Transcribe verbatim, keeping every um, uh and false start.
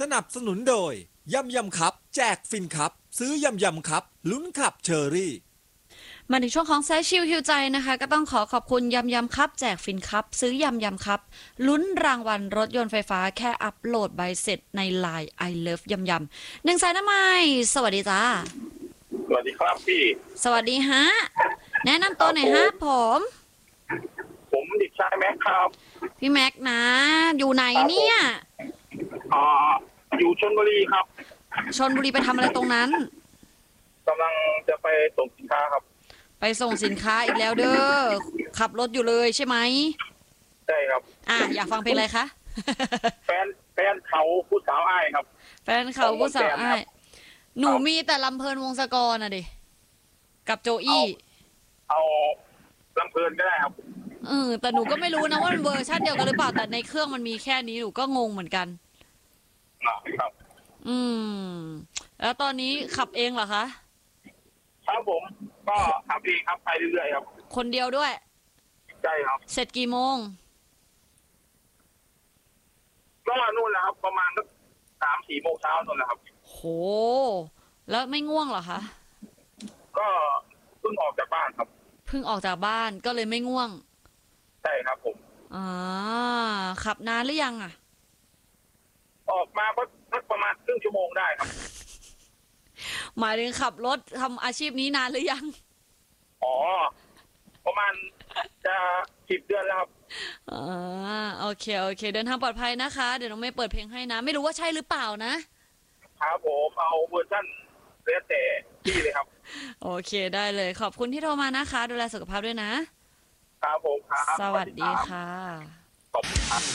สนับสนุนโดยยำยำครับแจกฟินครับซื้อยำยำครับลุ้นขับเชอรี่มาถึงช่วงของแซชชิลฮิวใจนะคะก็ต้องขอขอบคุณยำยำครับแจกฟินครับซื้อยำยำครับลุ้นรางวัลรถยนต์ไฟฟ้าแค่อัปโหลดใบเสร็จใน ไลน์ I Love ยำยำหนึ่งสายน้ำไม้สวัสดีจ้าสวัสดีครับพี่สวัสดีฮะแนะนำตัวหน่อยฮะผมผมเด็กชายแม็กครับพี่แม็กนะอยู่ไหนเนี่ยอ่าอยู่ชลบุรีครับชลบุรีไปทำอะไรตรงนั้นกำลังจะไปส่งสินค้าครับไปส่งสินค้าอีกแล้วเด้อขับรถอยู่เลยใช่ไหมใช่ครับอ่ะอยากฟังเพลงอะไรคะแฟนแฟนเขาผู้สาวอ้ายครับแฟนเขาผู้สาวอ้ายหนูมีแต่ลำเพลินวงศกรน่ะดิกับโจอี้เอาลำเพลินก็ได้ครับเออแต่หนูก็ไม่รู้นะว่ามันเวอร์ชันเดียวกันหรือเปล่าแต่ในเครื่องมันมีแค่นี้หนูก็งงเหมือนกันครับอืมแล้วตอนนี้ขับเองเหรอคะครับผมก็ขับเองครับไปเรื่อยๆครับคนเดียวด้วยใช่ครับเสร็จกี่โมงก็นู่นแหละครับประมาณสักสามสี่โมงเช้านู่นแหละครับโหแล้วไม่ง่วงเหรอคะก็เพิ่งออกจากบ้านครับเพิ่งออกจากบ้านก็เลยไม่ง่วงใช่ครับผมอ่าขับนานหรือยังอ่ะออกมาก็สักประมาณครึ่งชั่วโมงได้ครับหมายถึงขับรถทำอาชีพนี้นานหรือยังอ๋อประมาณจะสิบเดือนแล้วครับอ่าโอเคโอเคเดินทางปลอดภัยนะคะเดี๋ยวน้องเมย์เปิดเพลงให้นะไม่รู้ว่าใช่หรือเปล่านะครับผมเอาเวอร์ชันเรสเต้ที่เลยครับโอเคได้เลยขอบคุณที่โทรมานะคะดูแลสุขภาพด้วยนะครับผมครับสวัสดีค่ะขอบคุณครับ